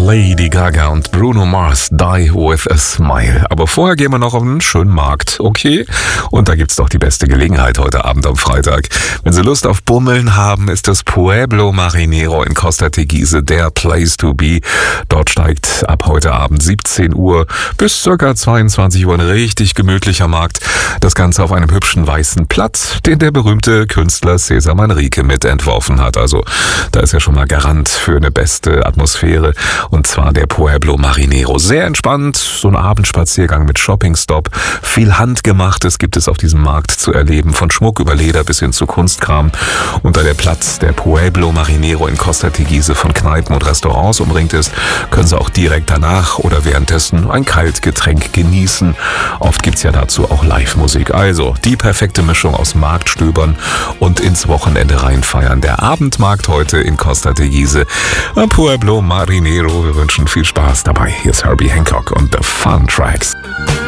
Lady Gaga und Bruno Mars, Die With A Smile. Aber vorher gehen wir noch auf einen schönen Markt, okay? Und da gibt's doch die beste Gelegenheit heute Abend am Freitag. Wenn Sie Lust auf Bummeln haben, ist das Pueblo Marinero in Costa Teguise der Place to be. Dort steigt ab heute Abend 17 Uhr bis ca. 22 Uhr ein richtig gemütlicher Markt. Das Ganze auf einem hübschen weißen Platz, den der berühmte Künstler Cesar Manrique mitentworfen hat. Also da ist ja schon mal Garant für eine beste Atmosphäre. Und zwar der Pueblo Marinero. Sehr entspannt, so ein Abendspaziergang mit Shoppingstop. Viel Handgemachtes gibt es auf diesem Markt zu erleben, von Schmuck über Leder bis hin zu Kunstkram. Und da der Platz der Pueblo Marinero in Costa Teguise von Kneipen und Restaurants umringt ist, können Sie auch direkt danach oder währenddessen ein Kaltgetränk genießen. Oft gibt's ja dazu auch Live-Musik. Also die perfekte Mischung aus Marktstöbern und ins Wochenende reinfeiern. Der Abendmarkt heute in Costa Teguise am Pueblo Marinero. Wir wünschen viel Spaß dabei. Hier ist Herbie Hancock und The Fun Tracks.